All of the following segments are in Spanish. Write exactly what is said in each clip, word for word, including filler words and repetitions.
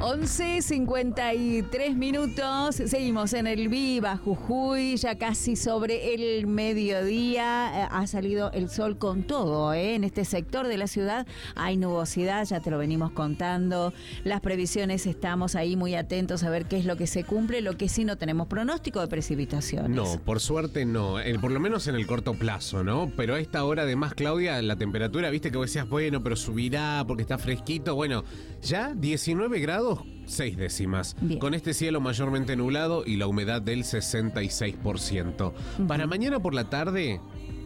once cincuenta y tres minutos, seguimos en el Viva Jujuy, ya casi sobre el mediodía, ha salido el sol con todo, ¿eh? En este sector de la ciudad hay nubosidad, ya te lo venimos contando, las previsiones estamos ahí muy atentos a ver qué es lo que se cumple, lo que sí no tenemos pronóstico de precipitaciones. No, por suerte no, eh, por lo menos en el corto plazo, ¿no? Pero a esta hora además, Claudia, la temperatura, viste que vos decías, bueno, pero subirá porque está fresquito, bueno, ya diecinueve grados, seis décimas. Bien. Con este cielo mayormente nublado y la humedad del sesenta y seis por ciento. Uh-huh. Para mañana por la tarde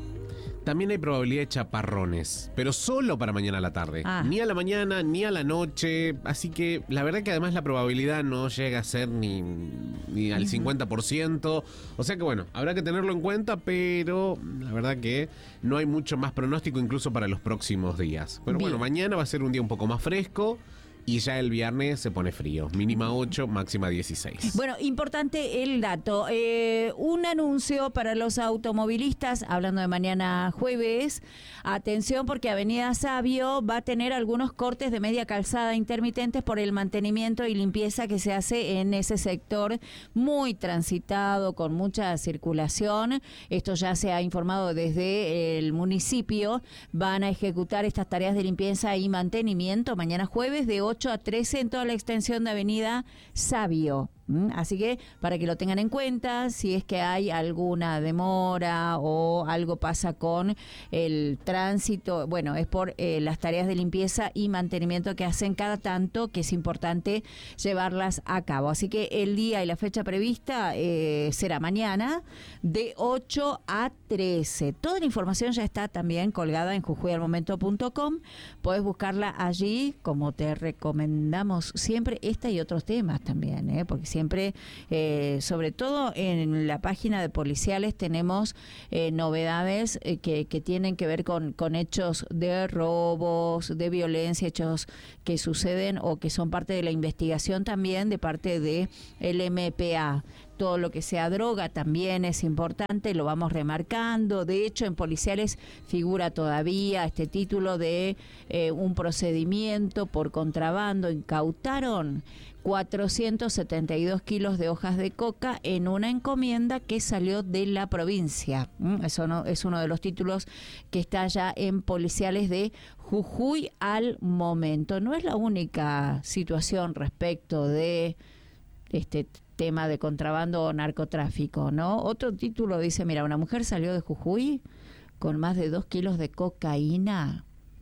también hay probabilidad de chaparrones, pero solo para mañana a la tarde. Ah. Ni a la mañana, ni a la noche. Así que la verdad que además la probabilidad no llega a ser ni, ni al uh-huh. cincuenta por ciento. O sea que bueno, habrá que tenerlo en cuenta, pero la verdad que no hay mucho más pronóstico incluso para los próximos días. Pero Bien. bueno, mañana va a ser un día un poco más fresco. Y ya el viernes se pone frío. Mínima ocho, máxima dieciséis. Bueno, importante el dato. Eh, un anuncio para los automovilistas, hablando de mañana jueves. Atención porque Avenida Sabio va a tener algunos cortes de media calzada intermitentes por el mantenimiento y limpieza que se hace en ese sector muy transitado, con mucha circulación. Esto ya se ha informado desde el municipio. Van a ejecutar estas tareas de limpieza y mantenimiento mañana jueves de ocho a trece en toda la extensión de Avenida Sabio. Así que para que lo tengan en cuenta, si es que hay alguna demora o algo pasa con el tránsito, bueno, es por eh, las tareas de limpieza y mantenimiento que hacen cada tanto, que es importante llevarlas a cabo. Así que el día y la fecha prevista eh, será mañana de ocho a trece. Toda la información ya está también colgada en jujuy al momento punto com. Puedes buscarla allí, como te recomendamos siempre, esta y otros temas también, ¿eh? Porque siempre, eh, sobre todo en la página de policiales, tenemos eh, novedades eh, que, que tienen que ver con, con hechos de robos, de violencia, hechos que suceden o que son parte de la investigación también de parte de el M P A. Todo lo que sea droga también es importante, lo vamos remarcando. De hecho, en policiales figura todavía este título de eh, un procedimiento por contrabando. Incautaron cuatrocientos setenta y dos kilos de hojas de coca en una encomienda que salió de la provincia. ¿Mm? Eso no, es uno de los títulos que está ya en policiales de Jujuy al momento. No es la única situación respecto de este tema de contrabando o narcotráfico, ¿no? Otro título dice, mira, una mujer salió de Jujuy con más de dos kilos de cocaína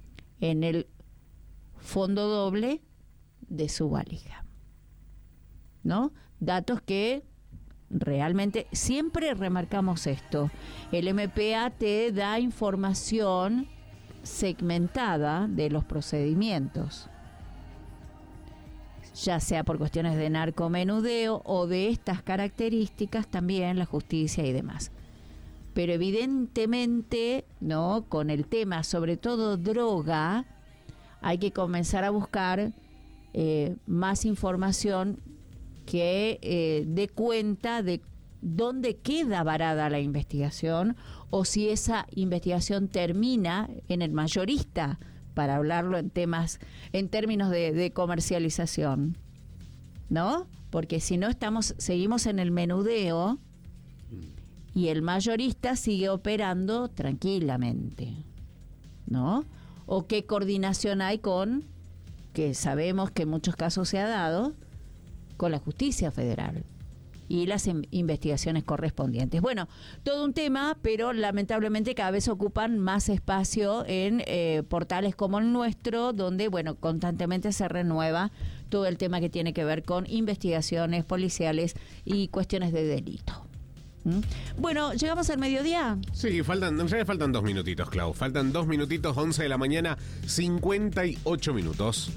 en el fondo doble de su valija, ¿no? Datos que realmente siempre remarcamos esto. El M P A te da información segmentada de los procedimientos, ya sea por cuestiones de narcomenudeo o de estas características, también la justicia y demás. Pero evidentemente, ¿no?, con el tema, sobre todo droga, hay que comenzar a buscar eh, más información que eh, dé cuenta de dónde queda varada la investigación o si esa investigación termina en el mayorista, para hablarlo en temas, en términos de, de comercialización, ¿no? Porque si no estamos, seguimos en el menudeo y el mayorista sigue operando tranquilamente, ¿no? O qué coordinación hay con, que sabemos que en muchos casos se ha dado, con la justicia federal y las investigaciones correspondientes. Bueno, todo un tema, pero lamentablemente cada vez ocupan más espacio en eh, portales como el nuestro, donde, bueno, constantemente se renueva todo el tema que tiene que ver con investigaciones policiales y cuestiones de delito. ¿Mm? Bueno, ¿llegamos al mediodía? Sí, faltan, en realidad faltan dos minutitos, Clau. Faltan dos minutitos, once de la mañana, cincuenta y ocho minutos.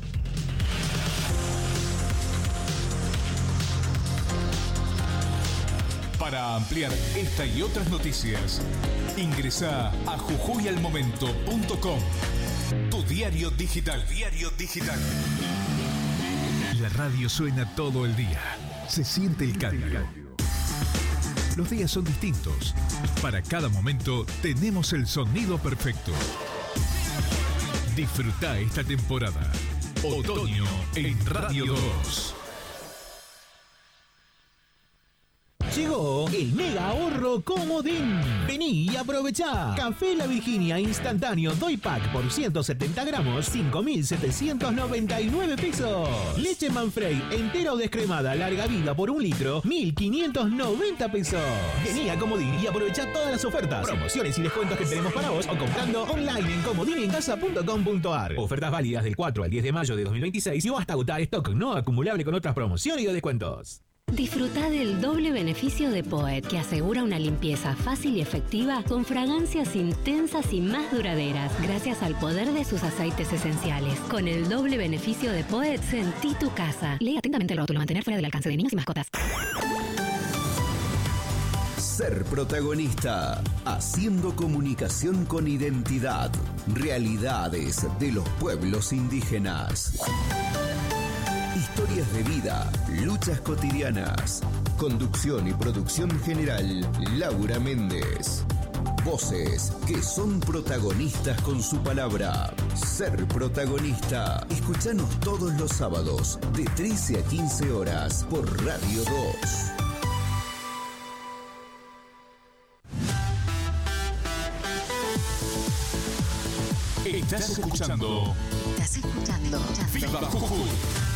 Para ampliar esta y otras noticias, ingresa a jujuy al momento punto com, tu diario digital. Diario digital. La radio suena todo el día. Se siente el cambio. Los días son distintos. Para cada momento tenemos el sonido perfecto. Disfruta esta temporada. Otoño en Radio dos. Llegó el mega ahorro Comodín. Vení y aprovechá. Café La Virginia instantáneo Doy Pack por ciento setenta gramos, cinco mil setecientos noventa y nueve pesos. Leche Manfrey entera o descremada larga vida por un litro, mil quinientos noventa pesos. Vení a Comodín y aprovechá todas las ofertas, promociones y descuentos que tenemos para vos o comprando online en comodín en casa punto com punto a r. Ofertas válidas del cuatro al diez de mayo de dos mil veintiséis y hasta agotar stock no acumulable con otras promociones y o descuentos. Disfruta del doble beneficio de Poet, que asegura una limpieza fácil y efectiva con fragancias intensas y más duraderas, gracias al poder de sus aceites esenciales. Con el doble beneficio de Poet, sentí tu casa. Lee atentamente el rótulo. Mantener fuera del alcance de niños y mascotas. Ser protagonista, haciendo comunicación con identidad, realidades de los pueblos indígenas. Historias de vida, luchas cotidianas. Conducción y producción general, Laura Méndez. Voces que son protagonistas con su palabra. Ser protagonista. Escuchanos todos los sábados de trece a quince horas por Radio dos. Estás escuchando. Estás escuchando. Viva Jujuy.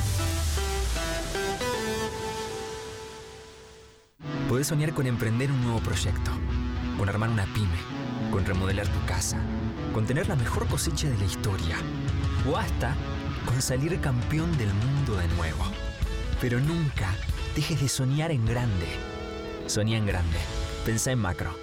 Podés soñar con emprender un nuevo proyecto, con armar una pyme, con remodelar tu casa, con tener la mejor cosecha de la historia, o hasta con salir campeón del mundo de nuevo. Pero nunca dejes de soñar en grande. Soñá en grande. Pensá en macro.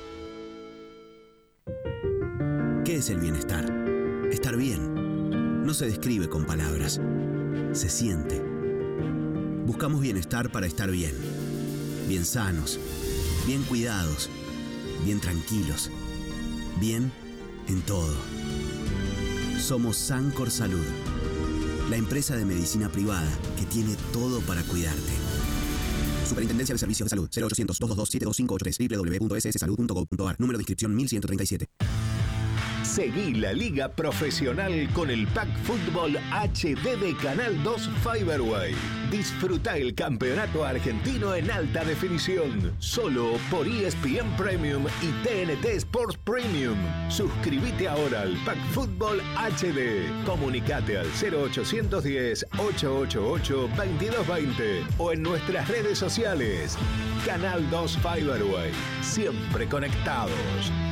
¿Qué es el bienestar? Estar bien. No se describe con palabras. Se siente. Buscamos bienestar para estar bien. Bien sanos, bien cuidados, bien tranquilos, bien en todo. Somos Sancor Salud, la empresa de medicina privada que tiene todo para cuidarte. Superintendencia de Servicios de Salud, cero ochocientos, doscientos veintidós, siete dos cinco ocho tres, doble u doble u doble u punto s s salud punto gov punto a r, número de inscripción mil ciento treinta y siete. Seguí la liga profesional con el Pack Fútbol H D de Canal dos Fiberway. Disfruta el campeonato argentino en alta definición, solo por E S P N Premium y T N T Sports Premium. Suscríbete ahora al Pack Fútbol H D. Comunicate al cero ochocientos diez, ochocientos ochenta y ocho, veintidós veinte o en nuestras redes sociales. Canal dos Fiberway, siempre conectados.